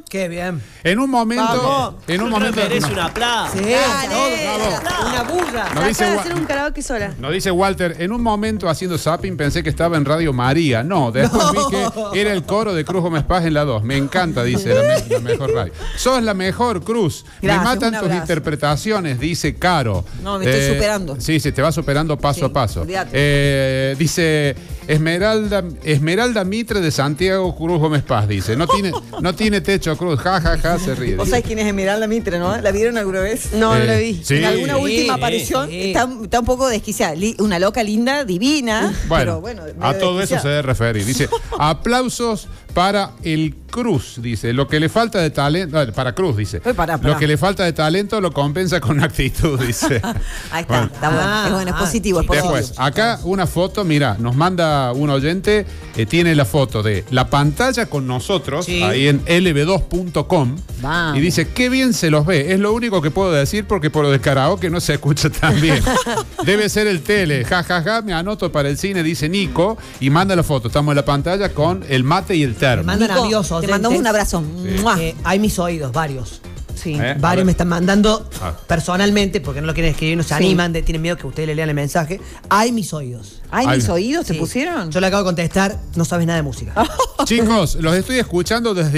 Qué bien. En un momento. merece un aplauso. Sí, una bulla. Nos dice, Acaba de hacer un karaoke sola. nos dice Walter, en un momento haciendo zapping pensé que estaba en Radio María. No, después vi que era el coro de Cruz Gómez Paz en la 2. Me encanta, dice la mejor radio. Sos la mejor, Cruz. Gracias, me matan un tus abrazo. interpretaciones, dice Caro. No, me estoy superando. Sí, se te va superando paso a paso. olvídate. Dice Esmeralda Mitre de Santiago Cruz Gómez Paz, dice. No tiene techo, Cruz. Ja, ja, ja, se ríe. ¿Vos sabés quién es Esmeralda Mitre, no? ¿La vieron alguna vez? No, no la vi. Sí. En alguna última Sí, aparición sí. está un poco desquiciada. Una loca linda, divina. Pero Bueno, bueno, a medio todo eso desquiciada. se debe referir. Dice, aplausos para el Cruz, dice. Lo que le falta de talento, para Cruz, dice. Pará. Lo que le falta de talento lo compensa con actitud, dice. Ahí está, Bueno. está bueno. Es bueno, es positivo, es positivo. Después, acá una foto, mira, nos manda un oyente, tiene la foto de la pantalla con nosotros, Sí. ahí en lb2.com, Vamos. y dice, qué bien se los ve. Es lo único que puedo decir porque por lo de karaoke no se escucha tan bien. Debe ser el tele, ja, me anoto para el cine, dice Nico, y manda la foto. Estamos en la pantalla con el mate y el termo. Mandan Nico, adiós, te oyentes. mandamos un abrazo. ¡Mua! Hay mis oídos, varios. Sí. A Varios ver. me están mandando Ah. personalmente, porque no lo quieren escribir, no se Sí. animan, tienen miedo que ustedes le lean el mensaje. Hay mis oídos. Ay, Ay. mis oídos te Sí. pusieron. Yo le acabo de contestar, no sabes nada de música. Chicos, los estoy escuchando desde